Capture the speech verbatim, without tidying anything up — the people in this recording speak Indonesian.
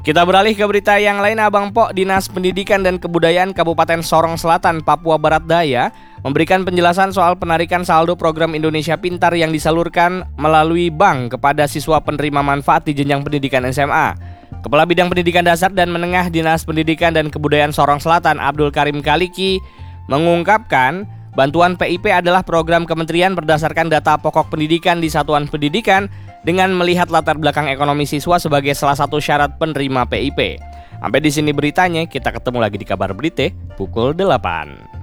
Kita beralih ke berita yang lain. Abang Po, Dinas Pendidikan dan Kebudayaan Kabupaten Sorong Selatan, Papua Barat Daya, memberikan penjelasan soal penarikan saldo program Indonesia Pintar yang disalurkan melalui bank kepada siswa penerima manfaat di jenjang pendidikan S M A. Kepala Bidang Pendidikan Dasar dan Menengah Dinas Pendidikan dan Kebudayaan Sorong Selatan, Abdul Karim Kaliki, mengungkapkan bantuan P I P adalah program kementerian berdasarkan data pokok pendidikan di satuan pendidikan dengan melihat latar belakang ekonomi siswa sebagai salah satu syarat penerima P I P. Sampai di sini beritanya, kita ketemu lagi di Kabar Berita pukul delapan.